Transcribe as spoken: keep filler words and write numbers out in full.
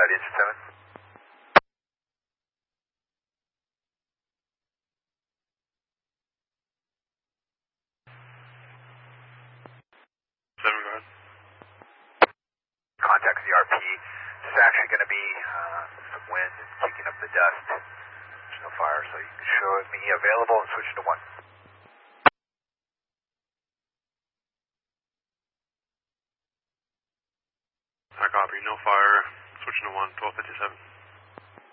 uh, engine seven. seven, go ahead. Contact Z R P. It's actually going to be uh, some wind and kicking up the dust. There's no fire, so you can show me available and switch to one. I copy. No fire. Switching to one. twelve fifty-seven.